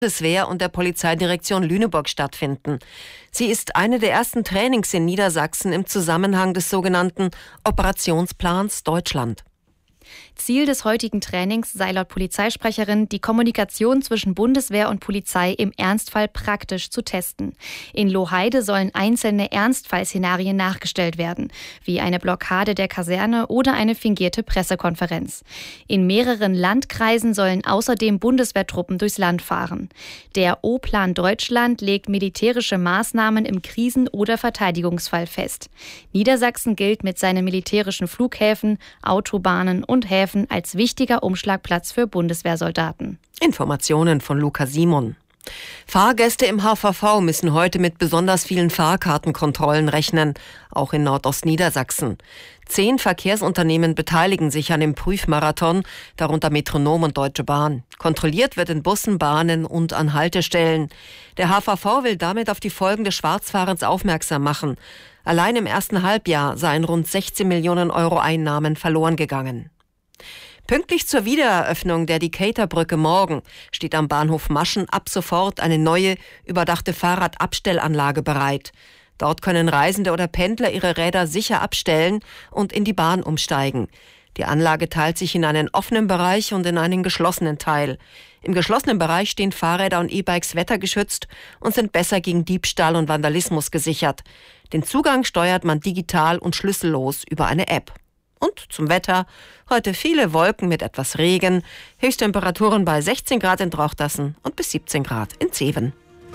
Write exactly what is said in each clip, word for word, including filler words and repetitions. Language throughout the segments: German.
Bundeswehr und der Polizeidirektion Lüneburg stattfinden. Sie ist eine der ersten Trainings in Niedersachsen im Zusammenhang des sogenannten Operationsplans Deutschland. Ziel des heutigen Trainings sei laut Polizeisprecherin, die Kommunikation zwischen Bundeswehr und Polizei im Ernstfall praktisch zu testen. In Lohheide sollen einzelne Ernstfallszenarien nachgestellt werden, wie eine Blockade der Kaserne oder eine fingierte Pressekonferenz. In mehreren Landkreisen sollen außerdem Bundeswehrtruppen durchs Land fahren. Der O-Plan Deutschland legt militärische Maßnahmen im Krisen- oder Verteidigungsfall fest. Niedersachsen gilt mit seinen militärischen Flughäfen, Autobahnen und Häfen als wichtiger Umschlagplatz für Bundeswehrsoldaten. Informationen von Luca Simon. Fahrgäste im H V V müssen heute mit besonders vielen Fahrkartenkontrollen rechnen, auch in Nordostniedersachsen. Zehn Verkehrsunternehmen beteiligen sich an dem Prüfmarathon, darunter Metronom und Deutsche Bahn. Kontrolliert wird in Bussen, Bahnen und an Haltestellen. Der H V V will damit auf die Folgen des Schwarzfahrens aufmerksam machen. Allein im ersten Halbjahr seien rund sechzehn Millionen Euro Einnahmen verloren gegangen. Pünktlich zur Wiedereröffnung der Decatur-Brücke morgen steht am Bahnhof Maschen ab sofort eine neue, überdachte Fahrradabstellanlage bereit. Dort können Reisende oder Pendler ihre Räder sicher abstellen und in die Bahn umsteigen. Die Anlage teilt sich in einen offenen Bereich und in einen geschlossenen Teil. Im geschlossenen Bereich stehen Fahrräder und E-Bikes wettergeschützt und sind besser gegen Diebstahl und Vandalismus gesichert. Den Zugang steuert man digital und schlüssellos über eine App. Und zum Wetter: heute viele Wolken mit etwas Regen, Höchsttemperaturen bei sechzehn Grad in Drochtersen und bis siebzehn Grad in Zeven.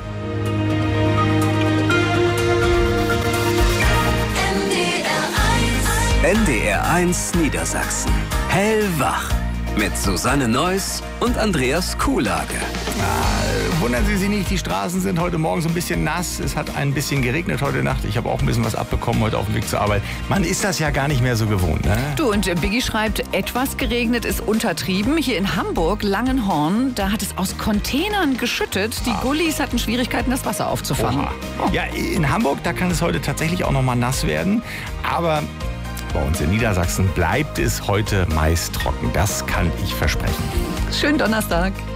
N D R eins Niedersachsen. Hellwach. Mit Susanne Neuss und Andreas Kuhlage. Ah, wundern Sie sich nicht, die Straßen sind heute Morgen so ein bisschen nass. Es hat ein bisschen geregnet heute Nacht. Ich habe auch ein bisschen was abbekommen heute auf dem Weg zur Arbeit. Man ist das ja gar nicht mehr so gewohnt, ne? Du, und Biggie schreibt, etwas geregnet ist untertrieben. Hier in Hamburg, Langenhorn, da hat es aus Containern geschüttet. Die Gullis hatten Schwierigkeiten, das Wasser aufzufangen. Oh. Ja, in Hamburg, da kann es heute tatsächlich auch noch mal nass werden. Aber bei uns in Niedersachsen bleibt es heute meist trocken. Das kann ich versprechen. Schönen Donnerstag.